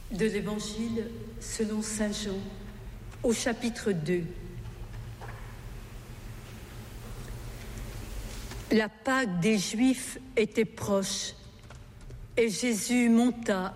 De l'Évangile selon saint Jean, au chapitre 2. La Pâque des Juifs était proche et Jésus monta